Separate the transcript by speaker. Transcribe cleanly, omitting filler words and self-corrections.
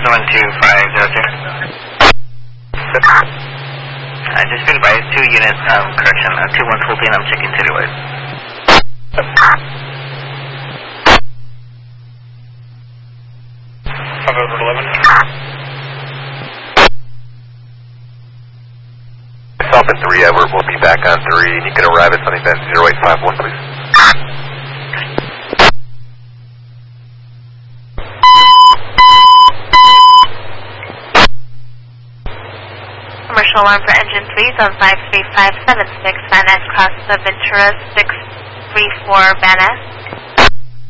Speaker 1: I just been by 2 units, correction, 2114, I'm checking citywide.
Speaker 2: Over 11.
Speaker 3: Stop at 3, Edward, we'll be back on 3, and you can arrive at something that's 0851, please.
Speaker 4: Commercial alarm for engine 3 is on 53576, Van Ness, cross the Ventura 634 Van Ness.